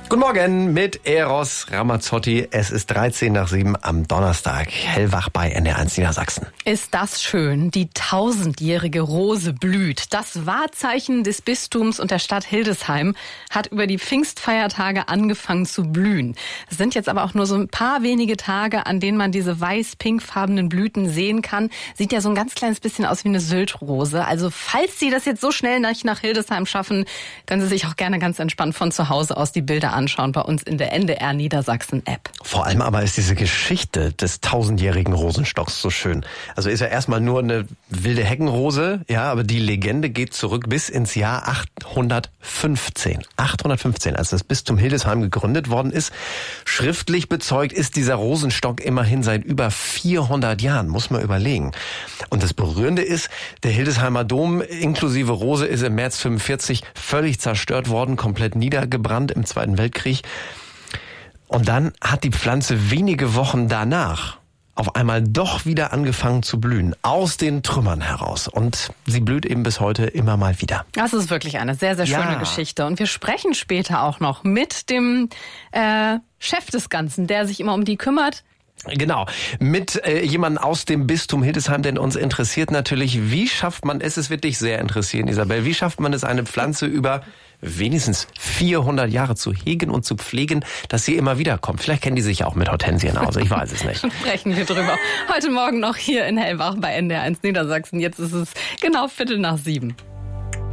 Guten Morgen mit Eros Ramazzotti. Es ist 7:13 am Donnerstag. Hellwach bei NDR1 Niedersachsen. Ist das schön? Die 1000-jährige Rose blüht. Das Wahrzeichen des Bistums und der Stadt Hildesheim hat über die Pfingstfeiertage angefangen zu blühen. Es sind jetzt aber auch nur so ein paar wenige Tage, an denen man diese weiß-pinkfarbenen Blüten sehen kann. Sieht ja so ein ganz kleines bisschen aus wie eine Syltrose. Also falls Sie das jetzt so schnell nicht nach Hildesheim schaffen, können Sie sich auch gerne ganz entspannt von zu Hause aus die Bilder anschauen bei uns in der NDR Niedersachsen App. Vor allem aber ist diese Geschichte des 1000-jährigen Rosenstocks so schön. Also ist ja erstmal nur eine wilde Heckenrose, ja, aber die Legende geht zurück bis ins Jahr 815. 815, als das Bistum Hildesheim gegründet worden ist. Schriftlich bezeugt ist dieser Rosenstock immerhin seit über 400 Jahren, muss man überlegen. Und das Berührende ist, der Hildesheimer Dom inklusive Rose ist im März 45 völlig zerstört worden, komplett niedergebrannt im Zweiten Weltkrieg. Und dann hat die Pflanze wenige Wochen danach auf einmal doch wieder angefangen zu blühen, aus den Trümmern heraus. Und sie blüht eben bis heute immer mal wieder. Das ist wirklich eine sehr, sehr schöne Geschichte. Und wir sprechen später auch noch mit dem Chef des Ganzen, der sich immer um die kümmert. Genau, mit jemandem aus dem Bistum Hildesheim, denn uns interessiert natürlich, wie schafft man es, es wird dich sehr interessieren, Isabel, wie schafft man es, eine Pflanze über wenigstens 400 Jahre zu hegen und zu pflegen, dass sie immer wieder kommt. Vielleicht kennen die sich auch mit Hortensien aus, ich weiß es nicht. Sprechen wir drüber. Heute Morgen noch hier in Hellwach bei NDR1 Niedersachsen. Jetzt ist es genau 6:45.